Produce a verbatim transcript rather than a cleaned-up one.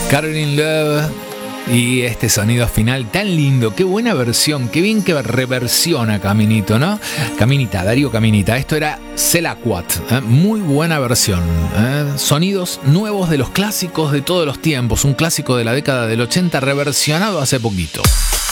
Caroline Love y este sonido final tan lindo, qué buena versión, qué bien que reversiona Caminito, ¿no? Caminita, Darío Caminita, esto era Selacuat, ¿eh? Muy buena versión, ¿eh? Sonidos nuevos de los clásicos de todos los tiempos, un clásico de la década del ochenta reversionado hace poquito.